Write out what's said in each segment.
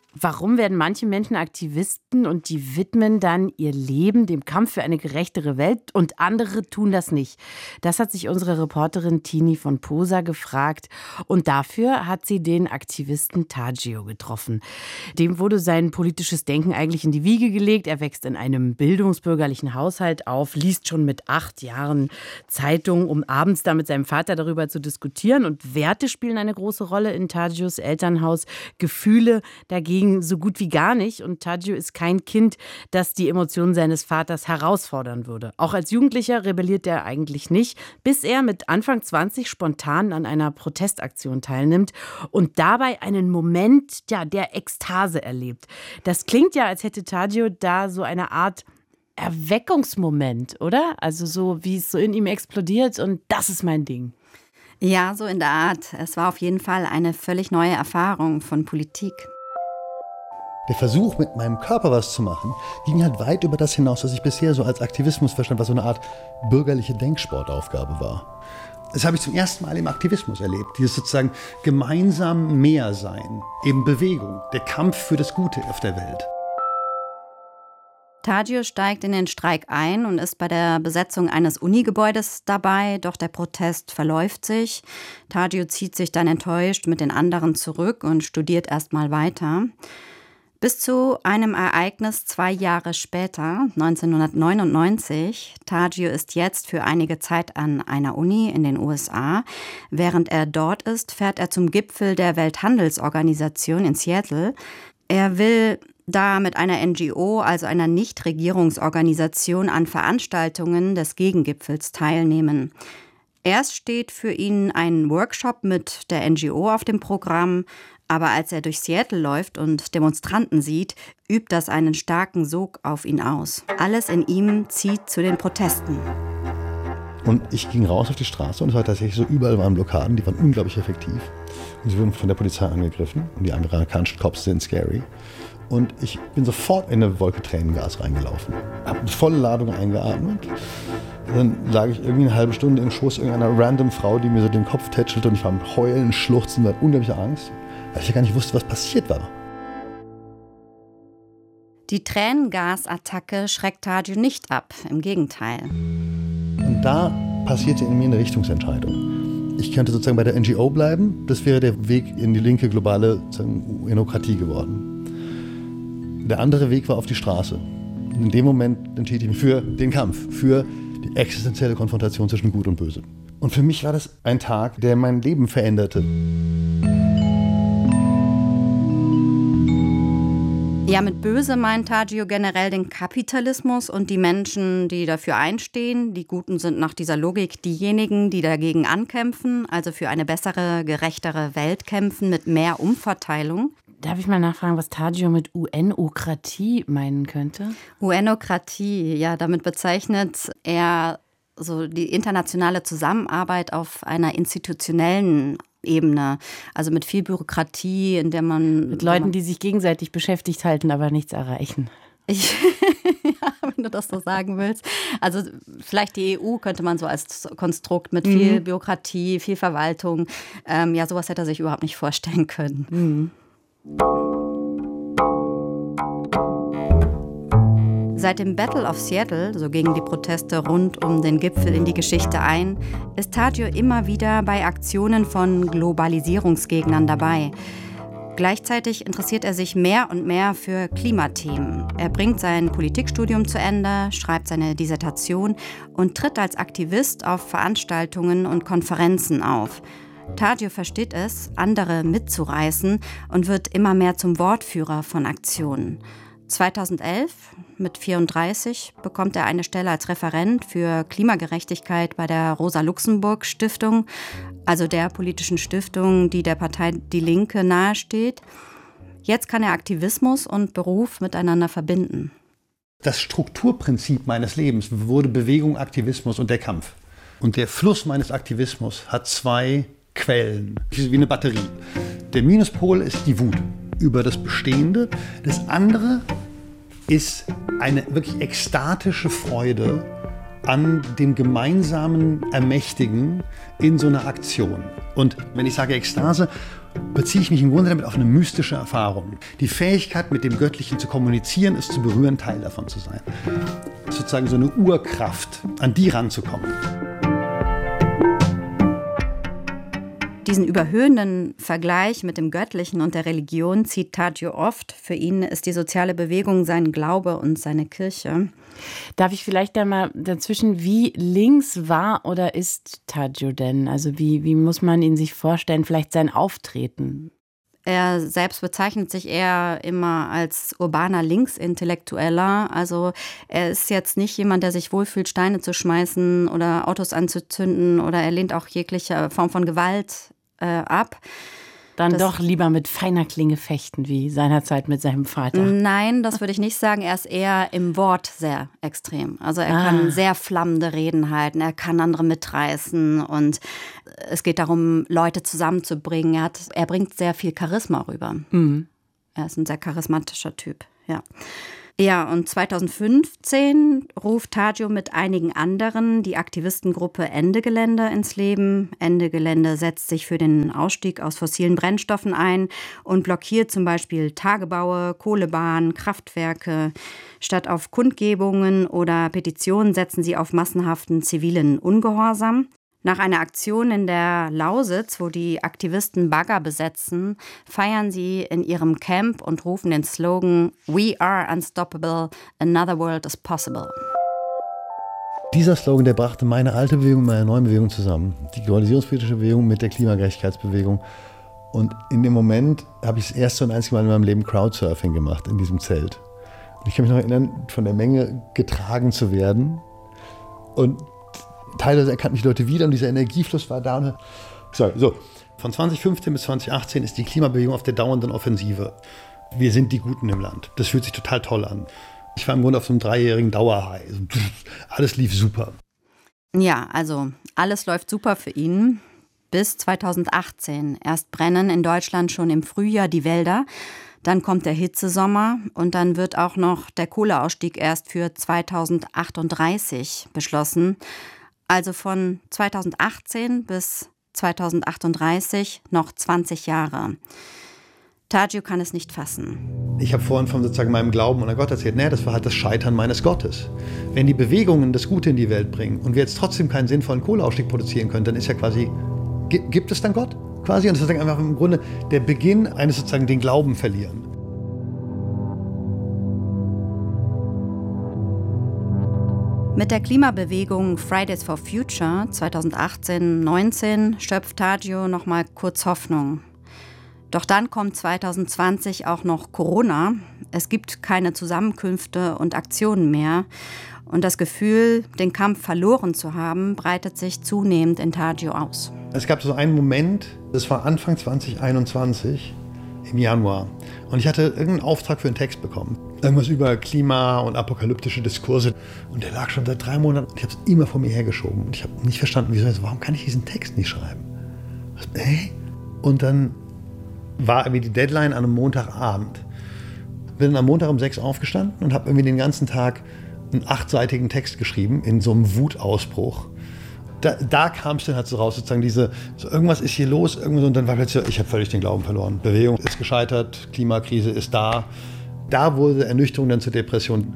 Warum werden manche Menschen Aktivisten und die widmen dann ihr Leben dem Kampf für eine gerechtere Welt und andere tun das nicht? Das hat sich unsere Reporterin Tini von Posa gefragt und dafür hat sie den Aktivisten Tadzio getroffen. Dem wurde sein politisches Denken eigentlich in die Wiege gelegt. Er wächst in einem bildungsbürgerlichen Haushalt auf, liest schon mit 8 Jahren Zeitung, um abends da mit seinem Vater darüber zu diskutieren. Und Werte spielen eine große Rolle in Tadzios Elternhaus, Gefühle dagegen so gut wie gar nicht. Und Tadzio ist kein Kind, das die Emotionen seines Vaters herausfordern würde. Auch als Jugendlicher rebelliert er eigentlich nicht, bis er mit Anfang 20 spontan an einer Protestaktion teilnimmt und dabei einen Moment der Ekstase erlebt. Das klingt ja, als hätte Tadzio da so eine Art Erweckungsmoment, oder? Also so, wie es so in ihm explodiert und das ist mein Ding. Ja, so in der Art. Es war auf jeden Fall eine völlig neue Erfahrung von Politik. Der Versuch, mit meinem Körper was zu machen, ging halt weit über das hinaus, was ich bisher so als Aktivismus verstand, was so eine Art bürgerliche Denksportaufgabe war. Das habe ich zum ersten Mal im Aktivismus erlebt, dieses sozusagen gemeinsam mehr sein, eben Bewegung, der Kampf für das Gute auf der Welt. Tadzio steigt in den Streik ein und ist bei der Besetzung eines Unigebäudes dabei, doch der Protest verläuft sich. Tadzio zieht sich dann enttäuscht mit den anderen zurück und studiert erstmal weiter. Bis zu einem Ereignis 2 Jahre später, 1999. Tadzio ist jetzt für einige Zeit an einer Uni in den USA. Während er dort ist, fährt er zum Gipfel der Welthandelsorganisation in Seattle. Er will da mit einer NGO, also einer Nichtregierungsorganisation, an Veranstaltungen des Gegengipfels teilnehmen. Erst steht für ihn ein Workshop mit der NGO auf dem Programm, aber als er durch Seattle läuft und Demonstranten sieht, übt das einen starken Sog auf ihn aus. Alles in ihm zieht zu den Protesten. Und ich ging raus auf die Straße und es war tatsächlich so, überall waren Blockaden, die waren unglaublich effektiv. Und sie wurden von der Polizei angegriffen und die amerikanischen Cops sind scary. Und ich bin sofort in eine Wolke Tränengas reingelaufen, habe eine volle Ladung eingeatmet. Dann lag ich irgendwie eine halbe Stunde im Schoß irgendeiner random Frau, die mir so den Kopf tätschelte und ich war mit Heulen, Schluchzen, mit unglaublicher Angst, weil ich ja gar nicht wusste, was passiert war. Die Tränengasattacke schreckt Tadzio nicht ab, im Gegenteil. Und da passierte in mir eine Richtungsentscheidung. Ich könnte sozusagen bei der NGO bleiben, das wäre der Weg in die linke globale Enokratie geworden. Der andere Weg war auf die Straße. In dem Moment entschied ich mich für den Kampf, für die existenzielle Konfrontation zwischen Gut und Böse. Und für mich war das ein Tag, der mein Leben veränderte. Ja, mit Böse meint Tadzio generell den Kapitalismus und die Menschen, die dafür einstehen. Die Guten sind nach dieser Logik diejenigen, die dagegen ankämpfen, also für eine bessere, gerechtere Welt kämpfen mit mehr Umverteilung. Darf ich mal nachfragen, was Tadzio mit UNokratie meinen könnte? UNokratie, ja, damit bezeichnet er so die internationale Zusammenarbeit auf einer institutionellen Ebene, also mit viel Bürokratie, in der man... Mit Leuten, die sich gegenseitig beschäftigt halten, aber nichts erreichen. Ja, wenn du das so sagen willst. Also vielleicht die EU könnte man so als Konstrukt mit viel Bürokratie, viel Verwaltung, ja, sowas hätte er sich überhaupt nicht vorstellen können. Seit dem Battle of Seattle, so gingen die Proteste rund um den Gipfel in die Geschichte ein, ist Tadzio immer wieder bei Aktionen von Globalisierungsgegnern dabei. Gleichzeitig interessiert er sich mehr und mehr für Klimathemen. Er bringt sein Politikstudium zu Ende, schreibt seine Dissertation und tritt als Aktivist auf Veranstaltungen und Konferenzen auf. Tadzio versteht es, andere mitzureißen und wird immer mehr zum Wortführer von Aktionen. 2011, mit 34, bekommt er eine Stelle als Referent für Klimagerechtigkeit bei der Rosa-Luxemburg-Stiftung, also der politischen Stiftung, die der Partei Die Linke nahesteht. Jetzt kann er Aktivismus und Beruf miteinander verbinden. Das Strukturprinzip meines Lebens wurde Bewegung, Aktivismus und der Kampf. Und der Fluss meines Aktivismus hat 2 Quellen, wie eine Batterie. Der Minuspol ist die Wut über das Bestehende. Das andere ist eine wirklich ekstatische Freude an dem gemeinsamen Ermächtigen in so einer Aktion. Und wenn ich sage Ekstase, beziehe ich mich im Grunde damit auf eine mystische Erfahrung. Die Fähigkeit, mit dem Göttlichen zu kommunizieren, es zu berühren, Teil davon zu sein. Sozusagen so eine Urkraft, an die ranzukommen. Diesen überhöhenden Vergleich mit dem Göttlichen und der Religion zieht Tadjou oft. Für ihn ist die soziale Bewegung sein Glaube und seine Kirche. Darf ich vielleicht da mal dazwischen, wie links war oder ist Tadjou denn? Also wie muss man ihn sich vorstellen, vielleicht sein Auftreten? Er selbst bezeichnet sich eher immer als urbaner Linksintellektueller. Also er ist jetzt nicht jemand, der sich wohlfühlt, Steine zu schmeißen oder Autos anzuzünden, oder er lehnt auch jegliche Form von Gewalt ab. Dann doch lieber mit feiner Klinge fechten, wie seinerzeit mit seinem Vater. Nein, das würde ich nicht sagen. Er ist eher im Wort sehr extrem. Also er kann sehr flammende Reden halten, er kann andere mitreißen und es geht darum, Leute zusammenzubringen. Er bringt sehr viel Charisma rüber. Mhm. Er ist ein sehr charismatischer Typ, ja. Ja, und 2015 ruft Tadjou mit einigen anderen die Aktivistengruppe Ende Gelände ins Leben. Ende Gelände setzt sich für den Ausstieg aus fossilen Brennstoffen ein und blockiert zum Beispiel Tagebaue, Kohlebahnen, Kraftwerke. Statt auf Kundgebungen oder Petitionen setzen sie auf massenhaften zivilen Ungehorsam. Nach einer Aktion in der Lausitz, wo die Aktivisten Bagger besetzen, feiern sie in ihrem Camp und rufen den Slogan "We are unstoppable, another world is possible". Dieser Slogan, der brachte meine alte Bewegung mit meiner neuen Bewegung zusammen. Die koalitionspolitische Bewegung mit der Klimagerechtigkeitsbewegung. Und in dem Moment habe ich das erste und einzige Mal in meinem Leben Crowdsurfing gemacht in diesem Zelt. Und ich kann mich noch erinnern, von der Menge getragen zu werden. Und teilweise erkannten mich Leute wieder und dieser Energiefluss war da. Und so. Von 2015 bis 2018 ist die Klimabewegung auf der dauernden Offensive. Wir sind die Guten im Land. Das fühlt sich total toll an. Ich war im Grunde auf so einem 3-jährigen Dauerhigh. Alles lief super. Ja, also alles läuft super für ihn. Bis 2018. Erst brennen in Deutschland schon im Frühjahr die Wälder. Dann kommt der Hitzesommer und dann wird auch noch der Kohleausstieg erst für 2038 beschlossen. Also von 2018 bis 2038 noch 20 Jahre. Tadjou kann es nicht fassen. Ich habe vorhin von sozusagen meinem Glauben an Gott erzählt. Das war halt das Scheitern meines Gottes. Wenn die Bewegungen das Gute in die Welt bringen und wir jetzt trotzdem keinen sinnvollen Kohleausstieg produzieren können, dann ist ja quasi, gibt es dann Gott? Quasi, und das ist einfach im Grunde der Beginn eines sozusagen den Glauben verlieren. Mit der Klimabewegung Fridays for Future 2018-19 schöpft Tadjou noch mal kurz Hoffnung. Doch dann kommt 2020 auch noch Corona. Es gibt keine Zusammenkünfte und Aktionen mehr. Und das Gefühl, den Kampf verloren zu haben, breitet sich zunehmend in Tadjou aus. Es gab so einen Moment, das war Anfang 2021, im Januar. Und ich hatte irgendeinen Auftrag für einen Text bekommen. Irgendwas über Klima und apokalyptische Diskurse. Und der lag schon seit 3 Monaten. Und ich habe es immer vor mir hergeschoben. Und ich habe nicht verstanden, warum kann ich diesen Text nicht schreiben? Und dann war irgendwie die Deadline an einem Montagabend. Bin am Montag um 6 aufgestanden und habe irgendwie den ganzen Tag einen 8-seitigen Text geschrieben in so einem Wutausbruch. Da kam es dann halt so raus, sozusagen irgendwas ist hier los, und dann war plötzlich, ich habe völlig den Glauben verloren. Bewegung ist gescheitert, Klimakrise ist da. Da wurde Ernüchterung dann zur Depression.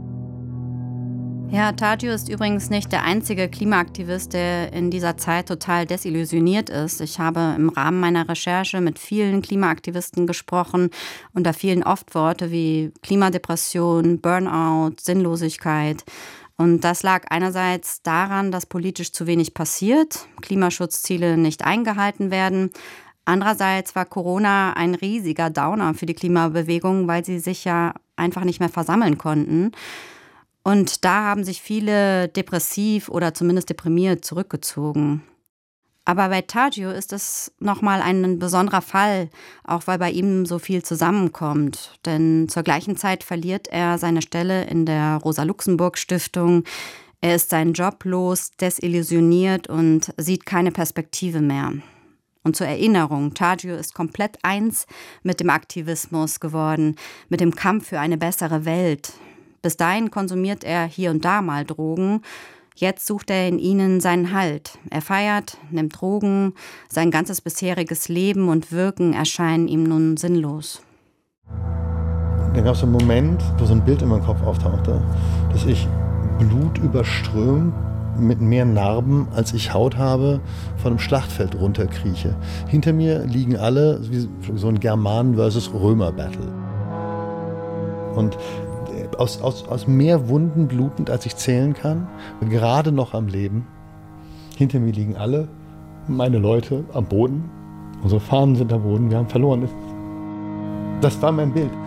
Ja, Tadjou ist übrigens nicht der einzige Klimaaktivist, der in dieser Zeit total desillusioniert ist. Ich habe im Rahmen meiner Recherche mit vielen Klimaaktivisten gesprochen und da fielen oft Worte wie Klimadepression, Burnout, Sinnlosigkeit. Und das lag einerseits daran, dass politisch zu wenig passiert, Klimaschutzziele nicht eingehalten werden. Andererseits war Corona ein riesiger Downer für die Klimabewegung, weil sie sich ja einfach nicht mehr versammeln konnten. Und da haben sich viele depressiv oder zumindest deprimiert zurückgezogen. Aber bei Tadjou ist es nochmal ein besonderer Fall, auch weil bei ihm so viel zusammenkommt. Denn zur gleichen Zeit verliert er seine Stelle in der Rosa-Luxemburg-Stiftung. Er ist seinen Job los, desillusioniert und sieht keine Perspektive mehr. Und zur Erinnerung, Tadjou ist komplett eins mit dem Aktivismus geworden, mit dem Kampf für eine bessere Welt. Bis dahin konsumiert er hier und da mal Drogen. Jetzt sucht er in ihnen seinen Halt. Er feiert, nimmt Drogen, sein ganzes bisheriges Leben und Wirken erscheinen ihm nun sinnlos. Dann gab es einen Moment, wo so ein Bild in meinem Kopf auftauchte, dass ich blutüberströmt mit mehr Narben, als ich Haut habe, von einem Schlachtfeld runterkrieche. Hinter mir liegen alle wie so ein Germanen versus Römer Battle. Und aus mehr Wunden blutend, als ich zählen kann, gerade noch am Leben. Hinter mir liegen alle meine Leute am Boden. Unsere Fahnen sind am Boden, wir haben verloren. Das war mein Bild.